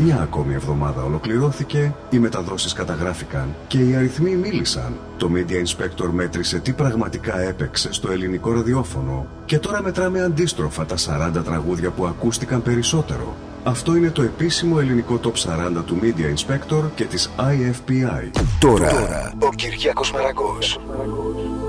Μια ακόμη εβδομάδα ολοκληρώθηκε, οι μεταδόσεις καταγράφηκαν και οι αριθμοί μίλησαν. Το Media Inspector μέτρησε τι πραγματικά έπαιξε στο ελληνικό ραδιόφωνο και τώρα μετράμε αντίστροφα τα 40 τραγούδια που ακούστηκαν περισσότερο. Αυτό είναι το επίσημο ελληνικό Top 40 του Media Inspector και της IFPI. Τώρα ο Κυριάκος Μαραγκός.